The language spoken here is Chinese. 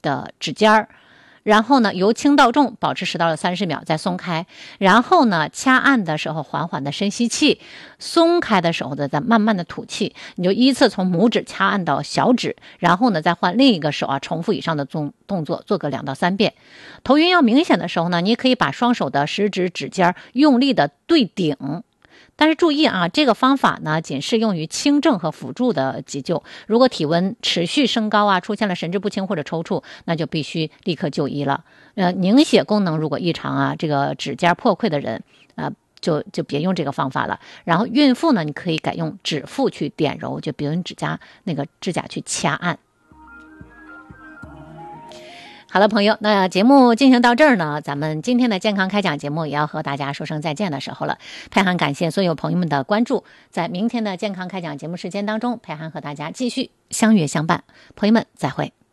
的指尖儿，然后呢由轻到重保持10到30秒再松开，然后呢掐按的时候缓缓的深吸气，松开的时候呢再慢慢的吐气。你就依次从拇指掐按到小指，然后呢再换另一个手重复以上的动作做个2到3遍。头晕要明显的时候呢，你可以把双手的食指指尖用力的对顶，但是注意这个方法呢仅适用于轻症和辅助的急救。如果体温持续升高出现了神志不清或者抽搐，那就必须立刻就医了。凝血功能如果异常这个指尖破溃的人就别用这个方法了。然后孕妇呢，你可以改用指腹去点揉，就比如你指甲去掐按。好了，朋友，那节目进行到这儿呢，咱们今天的健康开讲节目也要和大家说声再见的时候了。佩涵感谢所有朋友们的关注，在明天的健康开讲节目时间当中，佩涵和大家继续相约相伴。朋友们，再会。